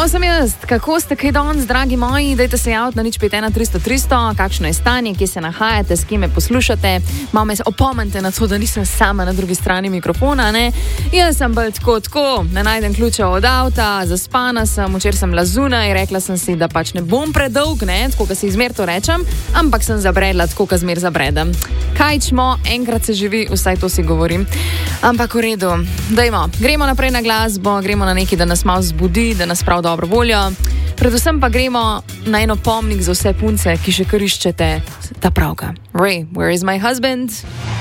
To sem jaz. Kako ste kaj danes, dragi moji? Dajte se javiti na 051 300 300, kakšno je stanje, kje se nahajate, s kim me poslušate. Malo me opomnite na to, da nisem sama na drugi strani mikrofona, ne? Jaz sem bolj tako, ne najdem ključa od avta, zaspana sem, včeraj sem bila zunaj, rekla sem si, da pač ne bom predolg, ne, tako kot si izmer to rečem, ampak sem zabredla, tako kot zmer zabredem. Kaj čmo, enkrat se živi, vsaj to si govorim. Ampak v redu, dajmo, gremo naprej na glasbo, gremo na nekaj, da nas malo zbudi, da nas prav dobro voljo. Predvsem pa gremo na eno pomnik za vse punce, ki še kar iščete ta pravka. Ray, where is my husband?